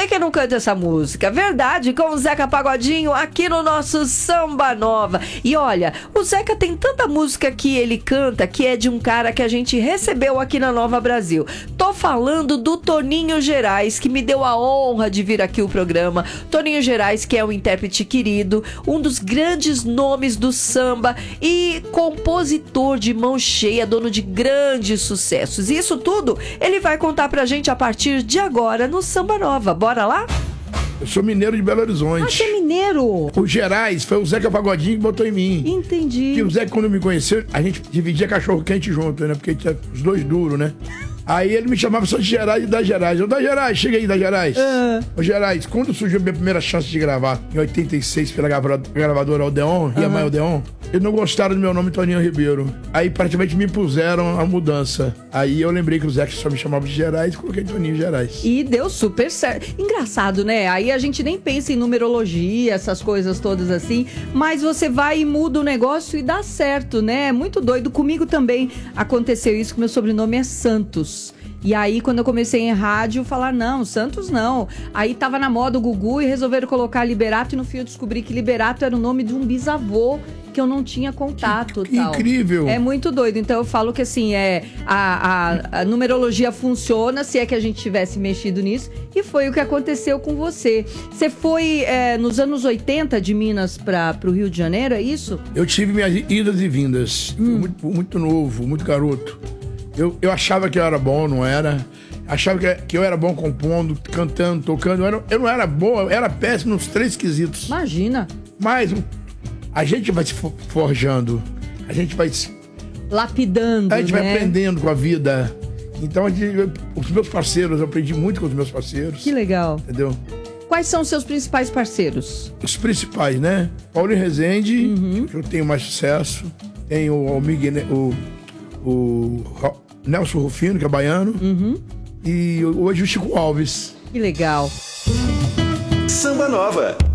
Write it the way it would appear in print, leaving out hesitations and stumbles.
tem quem não canta essa música. Verdade, com o Zeca Pagodinho aqui no nosso Samba Nova. E olha, o Zeca tem tanta música que ele canta que é de um cara que a gente recebeu aqui na Nova Brasil. Tô falando do Toninho Gerais, que me deu a honra de vir aqui o programa. Toninho Gerais, que é um intérprete querido, um dos grandes nomes do samba e compositor de mão cheia, dono de grandes sucessos. E isso tudo ele vai contar pra gente a partir de agora no Samba Nova. Bora lá? Eu sou mineiro de Belo Horizonte. Ah, você é mineiro? O Gerais foi o Zeca Pagodinho que botou em mim. Entendi. E o Zeca, quando me conheceu, a gente dividia cachorro quente junto, né? Porque tinha os dois duros, né? Aí ele me chamava só de Gerais e da Gerais. Eu, da Gerais, chega aí, da Gerais. Ô Gerais, quando surgiu a minha primeira chance de gravar, em 86, pela gravadora Odeon, Riamai Odeon, eles não gostaram do meu nome, Toninho Ribeiro. Aí praticamente me impuseram a mudança. Aí eu lembrei que o Zeca só me chamava de Gerais e coloquei Toninho Gerais. E deu super certo. Engraçado, né? Aí a gente nem pensa em numerologia, essas coisas todas assim, mas você vai e muda o negócio e dá certo, né? É muito doido. Comigo também aconteceu isso, que meu sobrenome é Santos. E aí, quando eu comecei em rádio, falar, não, Santos não. Aí tava na moda o Gugu e resolveram colocar Liberato, e no fim eu descobri que Liberato era o nome de um bisavô que eu não tinha contato. Que tal. Incrível! É muito doido. Então eu falo que assim, a numerologia funciona, se é que a gente tivesse mexido nisso, e foi o que aconteceu com você. Você foi nos anos 80 de Minas para o Rio de Janeiro, é isso? Eu tive minhas idas e vindas. Muito novo, muito garoto. Eu achava que eu era bom, não era. Achava que eu era bom compondo, cantando, tocando. Eu não era bom, eu era péssimo nos 3 quesitos. Imagina. Mas a gente vai se forjando, a gente vai se... lapidando, a gente vai né? aprendendo com a vida. Então, os meus parceiros, eu aprendi muito com os meus parceiros. Que legal. Entendeu? Quais são os seus principais parceiros? Os principais, né? Paulo Rezende, que eu tenho mais sucesso. Tem o Nelson Rufino, que é baiano. E hoje o Chico Alves. Que legal. Samba Nova.